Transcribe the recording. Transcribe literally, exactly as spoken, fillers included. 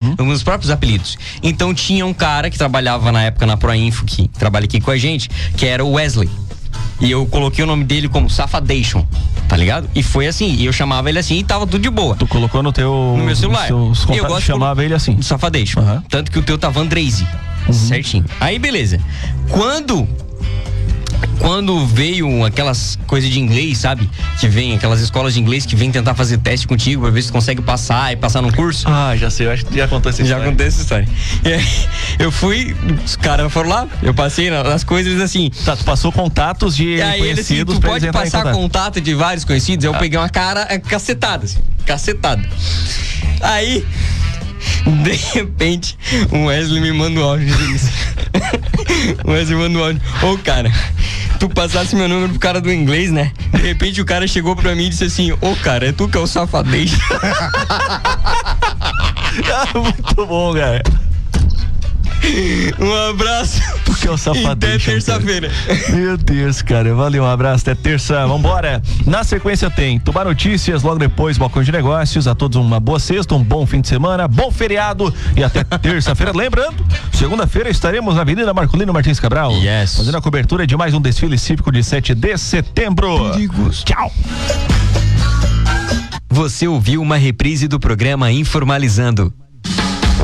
uhum. os próprios apelidos. Então tinha um cara que trabalhava na época na Proinfo, que trabalha aqui com a gente, que era o Wesley. E eu coloquei o nome dele como Safadation, tá ligado? E foi assim, e eu chamava ele assim e tava tudo de boa. Tu colocou no teu... No meu celular. No seu, eu gosto chamava de... ele assim. Safadation. Uhum. Tanto que o teu tava Andreise. Uhum. Certinho. Aí beleza. Quando... Quando veio aquelas coisas de inglês, sabe? Que vem, aquelas escolas de inglês que vem tentar fazer teste contigo pra ver se tu consegue passar e passar num curso. Ah, já sei, eu acho que já contou essa história. Já contei essa história. E aí, eu fui, os caras foram lá, eu passei nas coisas assim. Tá, tu passou contatos de e aí, conhecidos ele, assim, tu pra pode passar contato. contato de vários conhecidos. Eu ah. peguei uma cara cacetada, assim, cacetada. Aí, de repente, o Wesley me manda um áudio disso. O Wesley manda um áudio. Ô, cara, tu passasse meu número pro cara do inglês, né? De repente o cara chegou pra mim e disse assim: ô, cara, é tu que é o Safadation. Muito bom, cara. Um abraço. Porque é o Safadation. Até terça-feira. Meu Deus, cara. Valeu, um abraço. Até terça. Vambora. Na sequência tem Tubar Notícias, logo depois Balcão de Negócios. A todos uma boa sexta, um bom fim de semana, bom feriado e até terça-feira. Lembrando, segunda-feira estaremos na Avenida Marcolino Martins Cabral. Yes. Fazendo a cobertura de mais um desfile cívico de sete de setembro. Perigos. Tchau. Você ouviu uma reprise do programa Informalizando.